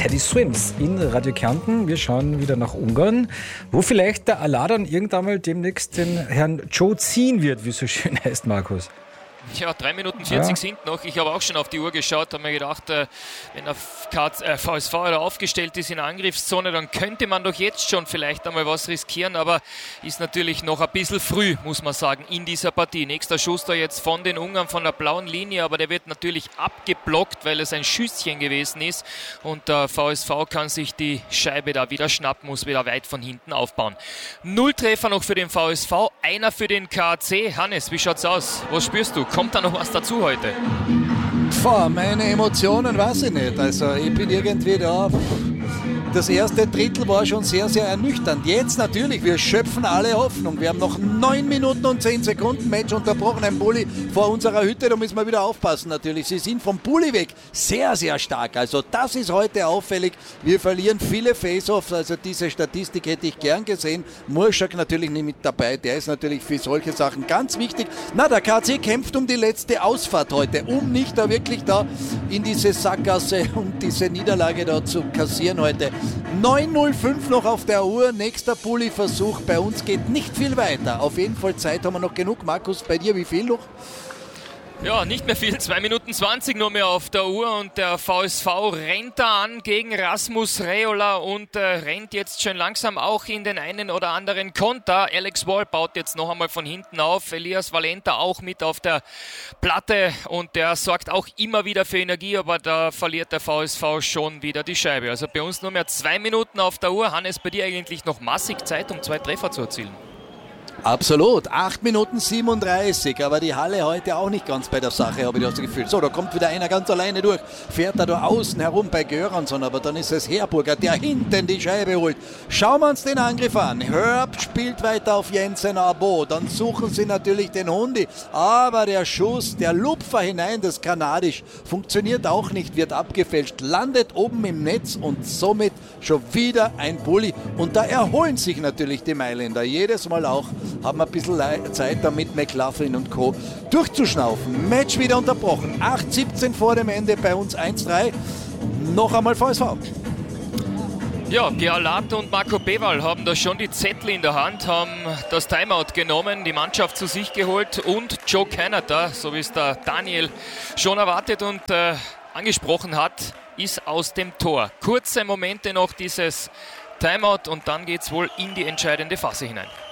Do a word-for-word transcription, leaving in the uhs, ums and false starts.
Paddy Swims in Radio Kärnten. Wir schauen wieder nach Ungarn, wo vielleicht der Aladan irgendwann mal demnächst den Herrn Joe ziehen wird, wie es so schön heißt, Markus. Ja, drei Minuten vierzig Ja. sind noch. Ich habe auch schon auf die Uhr geschaut, habe mir gedacht, äh, wenn der V S V da aufgestellt ist in der Angriffszone, dann könnte man doch jetzt schon vielleicht einmal was riskieren, aber ist natürlich noch ein bisschen früh, muss man sagen, in dieser Partie. Nächster Schuss da jetzt von den Ungarn von der blauen Linie, aber der wird natürlich abgeblockt, weil es ein Schüsschen gewesen ist und der V S V kann sich die Scheibe da wieder schnappen, muss wieder weit von hinten aufbauen. Null Treffer noch für den V S V, einer für den K A C. Hannes, wie schaut's aus? Was spürst du? Kommt da noch was dazu heute? Boah, meine Emotionen weiß ich nicht. Also ich bin irgendwie da. Das erste Drittel war schon sehr, sehr ernüchternd. Jetzt natürlich, wir schöpfen alle Hoffnung. Wir haben noch neun Minuten und zehn Sekunden Match unterbrochen. Ein Bulli vor unserer Hütte, da müssen wir wieder aufpassen natürlich. Sie sind vom Bulli weg sehr, sehr stark. Also das ist heute auffällig. Wir verlieren viele Face-Offs. Also diese Statistik hätte ich gern gesehen. Murschak natürlich nicht mit dabei. Der ist natürlich für solche Sachen ganz wichtig. Na, der K C kämpft um die letzte Ausfahrt heute, um nicht da wirklich da in diese Sackgasse und diese Niederlage da zu kassieren heute. neun null fünf noch auf der Uhr, nächster Bulli-Versuch. Bei uns geht nicht viel weiter. Auf jeden Fall Zeit haben wir noch genug. Markus, bei dir wie viel noch? Ja, nicht mehr viel, zwei Minuten zwanzig nur mehr auf der Uhr und der V S V rennt da an gegen Rasmus Reola und äh, rennt jetzt schon langsam auch in den einen oder anderen Konter. Alex Wall baut jetzt noch einmal von hinten auf, Elias Valenta auch mit auf der Platte und der sorgt auch immer wieder für Energie, aber da verliert der V S V schon wieder die Scheibe. Also bei uns nur mehr zwei Minuten auf der Uhr. Hannes, bei dir eigentlich noch massig Zeit, um zwei Treffer zu erzielen. Absolut, acht Minuten siebenunddreißig, aber die Halle heute auch nicht ganz bei der Sache, habe ich das Gefühl. So, da kommt wieder einer ganz alleine durch, fährt er da außen herum bei Göransson, aber dann ist es Herburger, der hinten die Scheibe holt. Schauen wir uns den Angriff an. Herb spielt weiter auf Jensen Abo, dann suchen sie natürlich den Hundi, aber der Schuss, der Lupfer hinein, das Kanadisch, funktioniert auch nicht, wird abgefälscht, landet oben im Netz und somit schon wieder ein Bulli. Und da erholen sich natürlich die Mailänder, jedes Mal auch, haben ein bisschen Zeit, damit McLaughlin und Co. durchzuschnaufen. Match wieder unterbrochen. acht siebzehn vor dem Ende, bei uns eins drei. Noch einmal V S V. Ja, Gerald und Marco Bewal haben da schon die Zettel in der Hand, haben das Timeout genommen, die Mannschaft zu sich geholt und Joe Canada, so wie es der Daniel schon erwartet und äh, angesprochen hat, ist aus dem Tor. Kurze Momente noch dieses Timeout und dann geht es wohl in die entscheidende Phase hinein.